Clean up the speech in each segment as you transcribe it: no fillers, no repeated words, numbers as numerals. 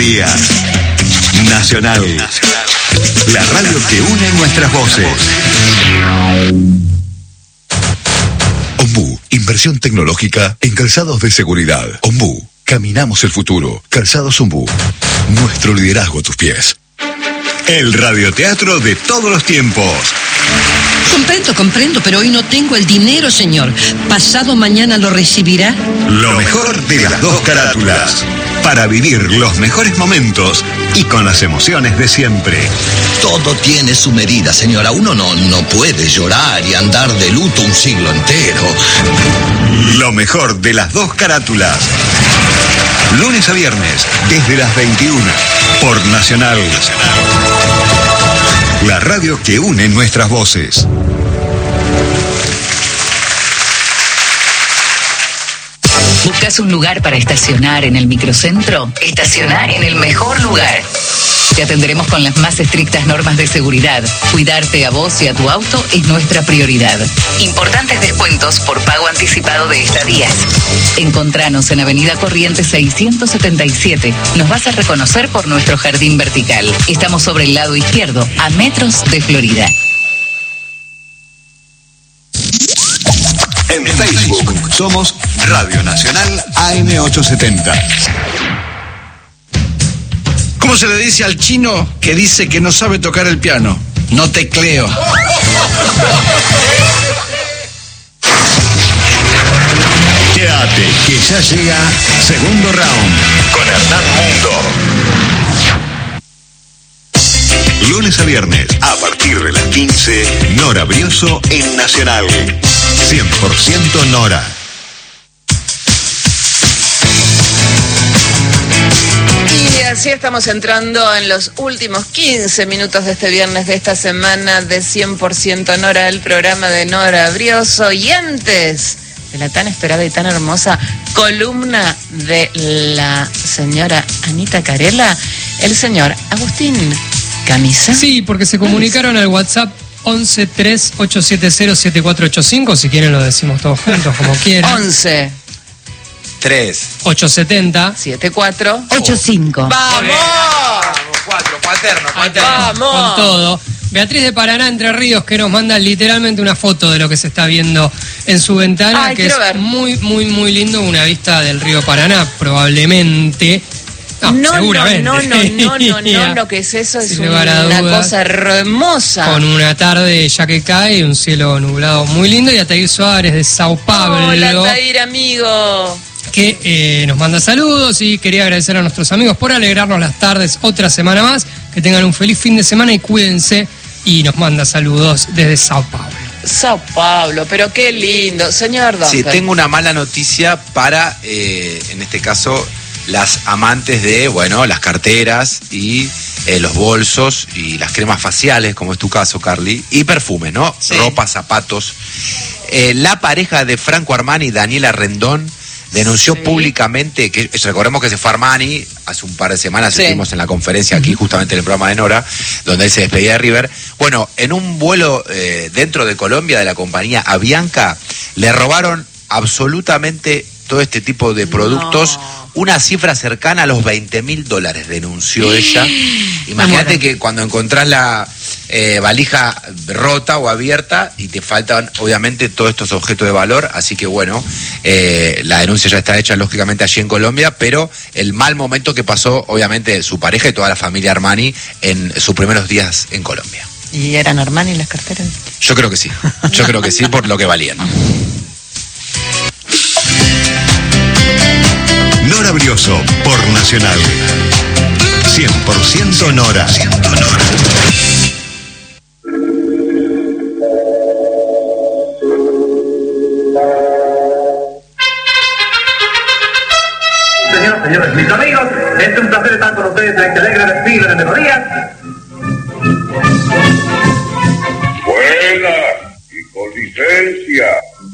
días. Nacional. La radio que une nuestras voces. Ombú, inversión tecnológica en calzados de seguridad. Ombú, caminamos el futuro. Calzados Ombú, nuestro liderazgo a tus pies. El radioteatro de todos los tiempos. Comprendo, pero hoy no tengo el dinero, señor. ¿Pasado mañana lo recibirá? Lo mejor de las dos carátulas. Para vivir los mejores momentos y con las emociones de siempre. Todo tiene su medida, señora. Uno no puede llorar y andar de luto un siglo entero. Lo mejor de las dos carátulas. Lunes a viernes, desde las 21, por Nacional. La radio que une nuestras voces. ¿Buscas un lugar para estacionar en el microcentro? Estacionar en el mejor lugar. Te atenderemos con las más estrictas normas de seguridad. Cuidarte a vos y a tu auto es nuestra prioridad. Importantes descuentos por pago anticipado de estadías. Encontranos en Avenida Corrientes 677. Nos vas a reconocer por nuestro jardín vertical. Estamos sobre el lado izquierdo, a metros de Florida. En Facebook somos Radio Nacional AM870. ¿Cómo se le dice al chino que dice que no sabe tocar el piano? No tecleo. Quédate, que ya llega segundo round con Hernán Mundo. Lunes a viernes, a partir de las 15, Nora Brioso en Nacional. 100% Nora. Y así estamos entrando en los últimos 15 minutos de este viernes de esta semana de 100% Nora, el programa de Nora Brioso. Y antes de la tan esperada y tan hermosa columna de la señora Anita Carella, el señor Agustín Camisa. Sí, porque se comunicaron al WhatsApp 11-3870-7485, si quieren lo decimos todos juntos, como quieran. 11 3 870 7485. ¡Vamos! Cuaterno. ¡Vamos! Con todo. Beatriz de Paraná, Entre Ríos, que nos manda literalmente una foto de lo que se está viendo en su ventana. Ay, que es ver. muy, muy, muy lindo, una vista del río Paraná, probablemente. Seguramente. No, lo que es eso es Sin lugar a una dudas, cosa hermosa. con una tarde ya que cae y un cielo nublado muy lindo. Y Atair Suárez de Sao Paulo. Hola, Atair, amigo. Que nos manda saludos y quería agradecer a nuestros amigos por alegrarnos las tardes otra semana más. Que tengan un feliz fin de semana y cuídense. Y nos manda saludos desde Sao Paulo. Sao Paulo, pero qué lindo. Señor Don. Sí, tengo una mala noticia para, en este caso, las amantes de, las carteras y los bolsos y las cremas faciales, como es tu caso, Carly, y perfumes, ¿no? Sí. Ropa, zapatos. La pareja de Franco Armani, Daniela Rendón, denunció públicamente que, recordemos que se fue Armani hace un par de semanas, estuvimos en la conferencia aquí, justamente en el programa de Nora, donde él se despedía de River. Bueno, en un vuelo dentro de Colombia de la compañía Avianca, le robaron absolutamente todo este tipo de productos, una cifra cercana a los $20.000, denunció ella. Imagínate que cuando encontrás la valija rota o abierta y te faltan obviamente todos estos objetos de valor, así que la denuncia ya está hecha lógicamente allí en Colombia, pero el mal momento que pasó obviamente su pareja y toda la familia Armani en sus primeros días en Colombia. ¿Y eran Armani las carteras? Yo creo que sí, por lo que valían. Nora Brioso, por Nacional. 100% Nora. Señores, mis amigos, es un placer estar con ustedes en este alegre desfile de melodías. Buena y con licencia.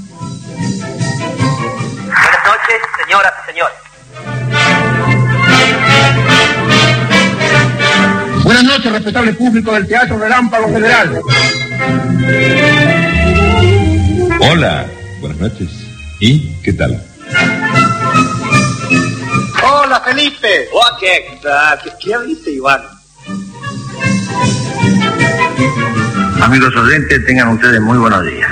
Buenas noches, señoras y señores. Buenas noches, respetable público del Teatro Relámpago Federal. Hola, buenas noches. ¿Y qué tal? Hola, Felipe! ¿Qué viste, Iván? Amigos oyentes, tengan ustedes muy buenos días.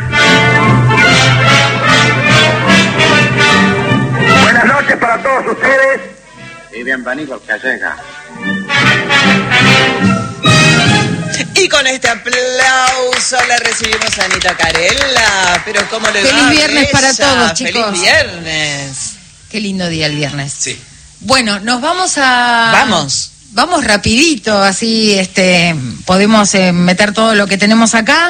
Buenas noches para todos ustedes y bienvenidos que llega. Y con este aplauso le recibimos a Anita Carella. Pero ¿cómo le va? Feliz viernes para todos, chicos. Feliz viernes. Qué lindo día el viernes. Sí. Bueno, nos vamos a... Vamos rapidito, así podemos meter todo lo que tenemos acá.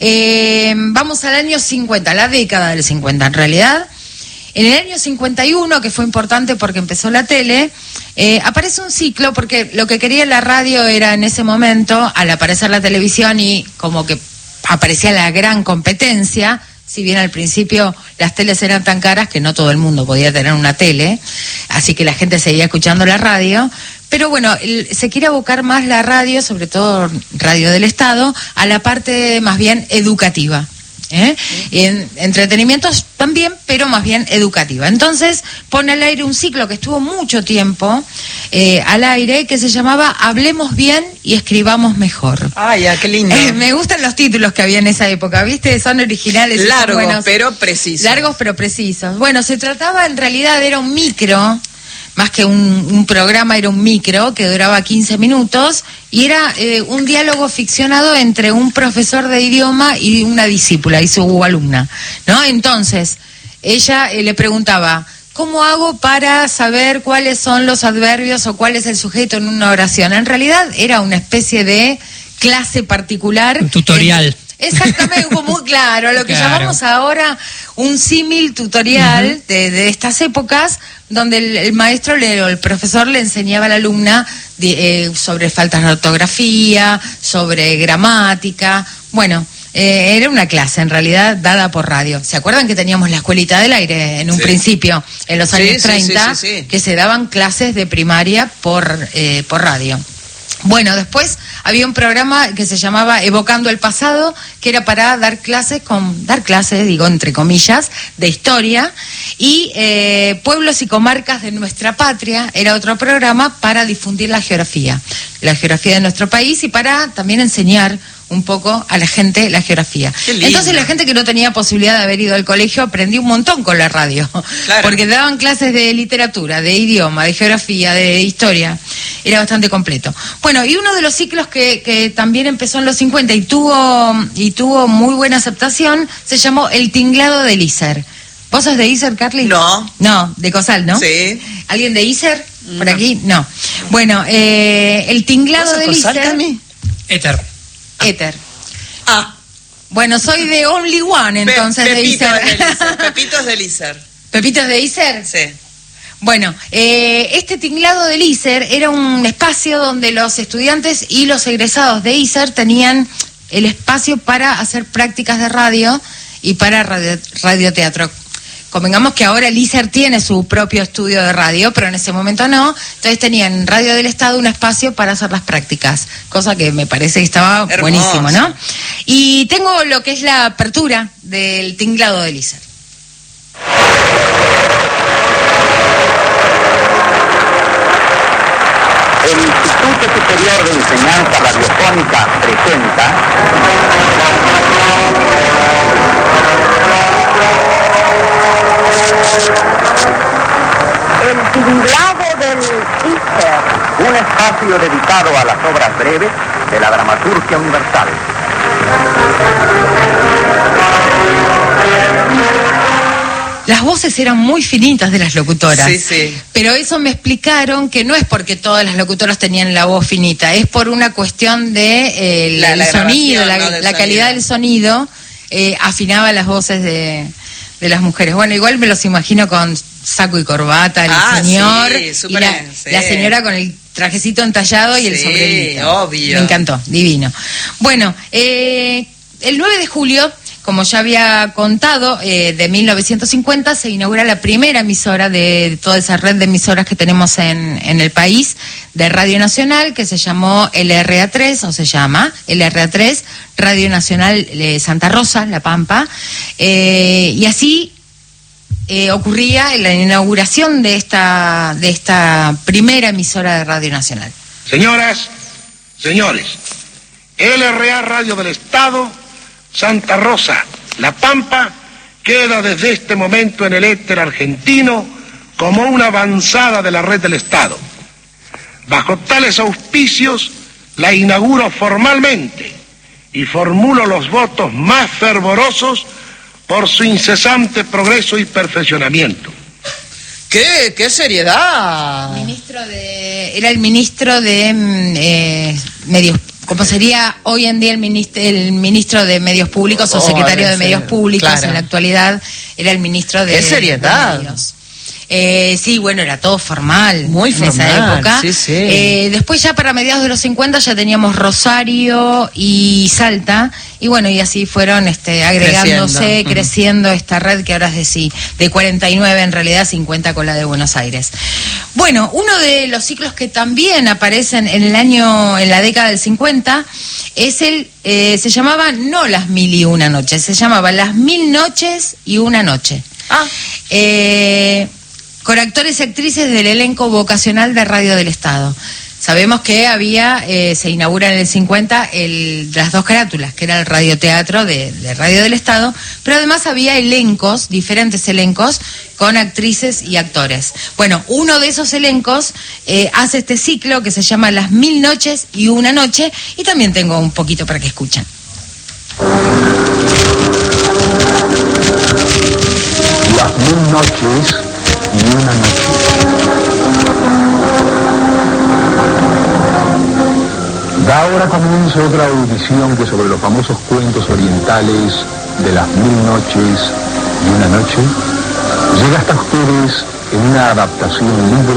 Vamos al año 50, la década del 50 en realidad. En el año 51, que fue importante porque empezó la tele, aparece un ciclo, porque lo que quería la radio era en ese momento, al aparecer la televisión y como que aparecía la gran competencia, si bien al principio las teles eran tan caras que no todo el mundo podía tener una tele, así que la gente seguía escuchando la radio, pero bueno, se quiere abocar más la radio, sobre todo radio del Estado, a la parte más bien educativa. Y en entretenimientos también, pero más bien educativa. Entonces pone al aire un ciclo que estuvo mucho tiempo al aire, que se llamaba Hablemos bien y escribamos mejor. Ay, qué lindo. Me gustan los títulos que había en esa época, ¿viste? Son originales. Largos, son buenos, pero precisos. Largos, pero precisos. Bueno, se trataba, en realidad, era un micro, más que un programa, era un micro que duraba 15 minutos y era un diálogo ficcionado entre un profesor de idioma y una discípula y su alumna, ¿no? Entonces, ella le preguntaba, ¿cómo hago para saber cuáles son los adverbios o cuál es el sujeto en una oración? En realidad era una especie de clase particular. Un tutorial. Exactamente, como claro, lo que llamamos ahora un símil tutorial de estas épocas, donde el maestro o el profesor le enseñaba a la alumna sobre faltas de ortografía, sobre gramática. Bueno, era una clase en realidad dada por radio. ¿Se acuerdan que teníamos la escuelita del aire en un principio, en los años 30, que se daban clases de primaria por radio? Bueno, después había un programa que se llamaba Evocando el Pasado, que era para dar clases, digo entre comillas, de historia, y Pueblos y Comarcas de Nuestra Patria era otro programa para difundir la geografía de nuestro país y para también enseñar un poco a la gente la geografía. Entonces la gente que no tenía posibilidad de haber ido al colegio aprendió un montón con la radio, porque daban clases de literatura, de idioma, de geografía, de historia, era bastante completo. Bueno, y uno de los ciclos que también empezó en los 50 y tuvo muy buena aceptación, se llamó El Tinglado del Iser. ¿Vos sos de Iser, Carly? No, de Cosal, ¿no? Sí. ¿Alguien de Iser? ¿Por aquí? No. Bueno, El Tinglado del Iser... Éter. Bueno, soy de Only One, entonces, de Iser. Pepitos del Iser. ¿Pepitos de Iser? Sí. Bueno, este tinglado del Iser era un espacio donde los estudiantes y los egresados de Iser tenían el espacio para hacer prácticas de radio y para radioteatro. Convengamos que ahora el ISER tiene su propio estudio de radio, pero en ese momento no. Entonces tenían en Radio del Estado un espacio para hacer las prácticas, cosa que me parece que estaba buenísimo, ¿no? Y tengo lo que es la apertura del tinglado del ISER. El Instituto Superior de Enseñanza Radiofónica presenta El Tinglado del Iser, un espacio dedicado a las obras breves de la dramaturgia universal. Las voces eran muy finitas de las locutoras. Sí. Pero eso me explicaron que no es porque todas las locutoras tenían la voz finita, es por una cuestión de el sonido, la calidad del sonido, afinaba las voces de las mujeres. Bueno, igual me los imagino con saco y corbata, el señor, y la señora con el trajecito entallado y el sombrerito. Obvio. Me encantó, divino. Bueno, el 9 de julio, como ya había contado, de 1950 se inaugura la primera emisora de toda esa red de emisoras que tenemos en el país, de Radio Nacional, que se llamó LRA3, o se llama LRA3, Radio Nacional Santa Rosa, La Pampa, y así ocurría en la inauguración de esta primera emisora de Radio Nacional. Señoras, señores, LRA Radio del Estado, Santa Rosa, La Pampa, queda desde este momento en el éter argentino como una avanzada de la red del Estado. Bajo tales auspicios, la inauguro formalmente y formulo los votos más fervorosos por su incesante progreso y perfeccionamiento. ¡Qué seriedad! Era el ministro de medios, como sería hoy en día el ministro de Medios Públicos o secretario de Medios Públicos, claro. En la actualidad era el ministro de... ¡Qué seriedad! De medios. Sí, bueno, era todo formal. Muy formal, en esa época. Sí, sí. Después ya para mediados de los 50 ya teníamos Rosario y Salta, y bueno, y así fueron agregándose, creciendo esta red que ahora es de 49, en realidad 50 con la de Buenos Aires. Bueno, uno de los ciclos que también aparecen en la década del 50, es se llamaba no Las 1001 Noches, se llamaba Las 1000 Noches y una Noche. Con actores y actrices del elenco vocacional de Radio del Estado. Sabemos que se inaugura en el 50 las dos carátulas, que era el radioteatro de Radio del Estado, pero además había diferentes elencos, con actrices y actores. Bueno, uno de esos elencos hace este ciclo que se llama Las 1000 Noches y una Noche, y también tengo un poquito para que escuchen. Las 1000 Noches y una Noche. Da ahora comienzo otra audición que sobre los famosos cuentos orientales de Las 1000 Noches y una Noche llega hasta ustedes en una adaptación libre